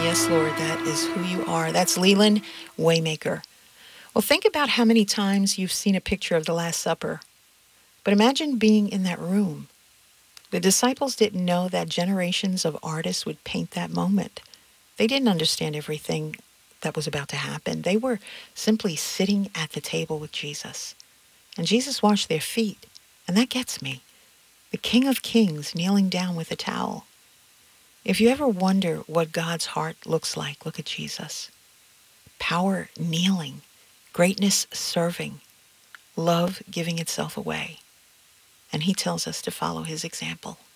Yes, Lord, that is who you are. That's Leland Waymaker. Well, think about how many times you've seen a picture of the Last Supper. But imagine being in that room. The disciples didn't know that generations of artists would paint that moment. They didn't understand everything that was about to happen. They were simply sitting at the table with Jesus. And Jesus washed their feet. And that gets me. The King of Kings kneeling down with a towel. If you ever wonder what God's heart looks like, look at Jesus. Power kneeling, greatness serving, love giving itself away. And he tells us to follow his example.